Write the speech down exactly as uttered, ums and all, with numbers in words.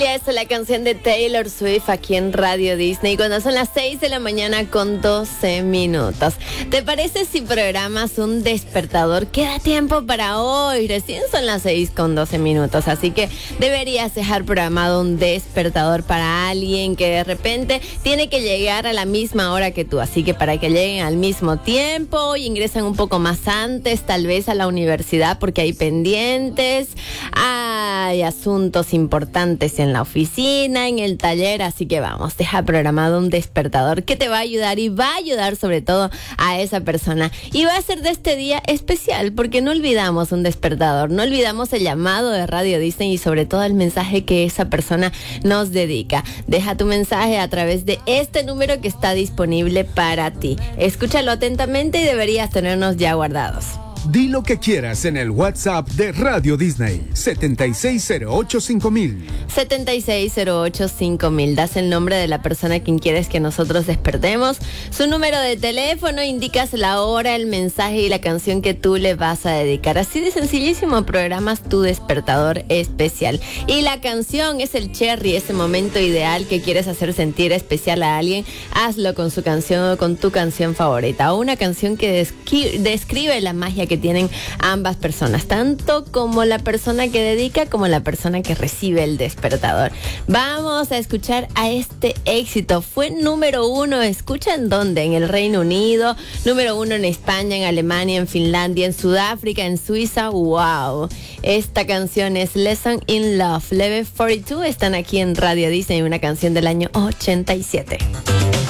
Es la canción de Taylor Swift aquí en Radio Disney cuando son las seis de la mañana con doce minutos. ¿Te parece si programas un despertador? Queda tiempo para hoy, recién son las seis con doce minutos, así que deberías dejar programado un despertador para alguien que de repente tiene que llegar a la misma hora que tú, así que para que lleguen al mismo tiempo y ingresan un poco más antes, tal vez a la universidad porque hay pendientes, hay asuntos importantes en la oficina, en el taller, así que vamos, deja programado un despertador que te va a ayudar y va a ayudar sobre todo a esa persona y va a ser de este día especial porque no olvidamos un despertador, no olvidamos el llamado de Radio Disney y sobre todo el mensaje que esa persona nos dedica. Deja tu mensaje a través de este número que está disponible para ti. Escúchalo atentamente y deberías tenernos ya guardados. Di lo que quieras en el WhatsApp de Radio Disney, setenta y seis cero ocho cinco mil. setenta y seis cero ocho cinco mil. Das el nombre de la persona a quien quieres que nosotros despertemos, su número de teléfono, indicas la hora, el mensaje y la canción que tú le vas a dedicar. Así de sencillísimo programas tu despertador especial. Y la canción es el cherry, ese momento ideal que quieres hacer sentir especial a alguien. Hazlo con su canción o con tu canción favorita. O una canción que desqui- describe la magia que tienen ambas personas, tanto como la persona que dedica como la persona que recibe el despertador. Vamos a escuchar a este éxito. Fue número uno, escucha en dónde, en el Reino Unido, número uno en España, en Alemania, en Finlandia, en Sudáfrica, en Suiza. Wow, esta canción es Lesson in Love. Level cuarenta y dos están aquí en Radio Disney, una canción del año ochenta y siete.